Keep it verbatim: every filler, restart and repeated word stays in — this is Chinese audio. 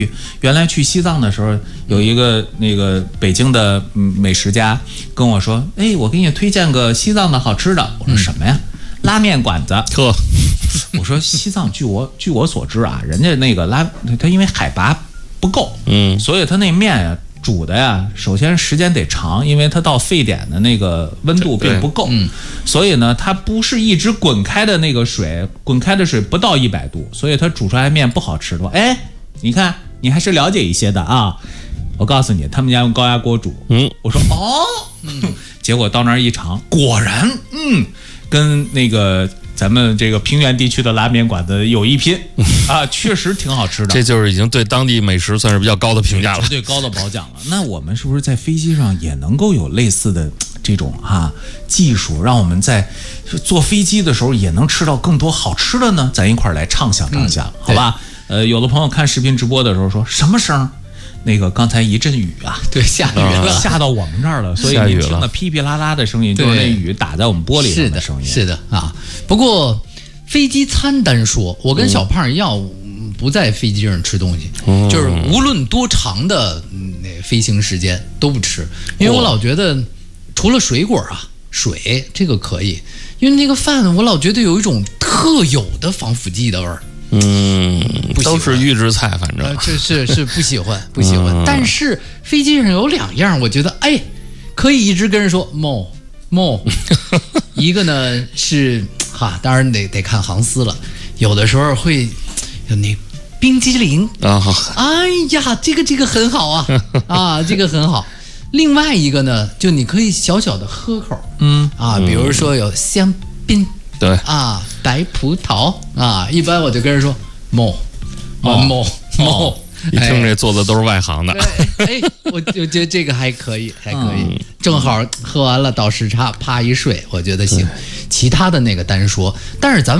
原来去西藏的时候，有一个那个北京的美食家跟我说：“哎，我给你推荐个西藏的好吃的。”我说：“什么呀？”拉面馆子。 呵， 我说西藏，据我据我所知啊，人家那个拉，它因为海拔不够， 嗯， 所以它那面呀煮的呀，首先时间得长，因为它到沸点的那个温度并不够， 嗯， 所以呢，它不是一直滚开的那个水，滚开的水不到一百度，所以它煮出来面不好吃的。哎，你看。你还是了解一些的啊！我告诉你，他们家用高压锅煮。 嗯， 我说哦，嗯，结果到那儿一尝，果然，嗯，跟那个咱们这个平原地区的拉面馆子有一拼啊，确实挺好吃的。 这就是已经对当地美食算是比较高的评价了， 绝对高的褒奖了。那我们是不是在飞机上也能够有类似的这种啊技术，让我们在坐飞机的时候也能吃到更多好吃的呢？咱一块儿来畅想畅想，嗯、好吧？呃，有的朋友看视频直播的时候说什么声？那个刚才一阵雨啊， 对，下雨了， 下到我们这儿了，所以你听的噼噼啦啦的声音，就是那雨打在我们玻璃上的声音。 是的，是的啊。不过飞机餐单说，我跟小胖一样，嗯、不在飞机上吃东西，嗯、就是无论多长的那、嗯、飞行时间都不吃，因为我老觉得除了水果啊，水这个可以，因为那个饭我老觉得有一种特有的防腐剂的味儿。 嗯，都是预制菜，反正、 呃、是是是不喜欢不喜欢、嗯。但是飞机上有两样，我觉得哎，可以一直跟人说 more more。一个呢是哈，当然得得看航司了，有的时候会有那冰激凌啊，哎呀，这个这个很好啊啊，这个很好。另外一个呢，就你可以小小的喝口，嗯啊，比如说有香槟。 对啊，白葡萄啊，一般我就跟人说 more more more， 一听这做的都是外行的。 哎，我就觉得这个还可以，还可以，嗯、正好喝完了倒时差，啪一睡，我觉得行。其他的那个单说，但是咱们。